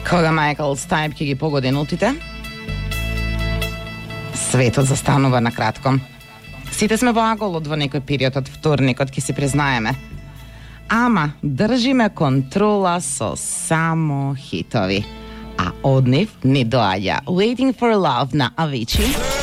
Кога Майкл Стајп ќе ги погоди нотите, светот застанува на кратко. Сите сме во аголот во некој период од вторникот, ќе си признаеме. Ама држиме контрола со само хитови. А од нив ни доаѓа Waiting for Love на Avicii.